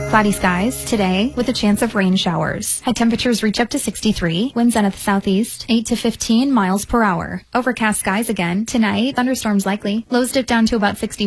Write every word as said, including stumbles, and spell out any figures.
Cloudy skies today with a chance of rain showers. High temperatures reach up to sixty-three. Winds out of the southeast, eight to fifteen miles per hour. Overcast skies again. Tonight, thunderstorms likely. Lows dip down to about sixty.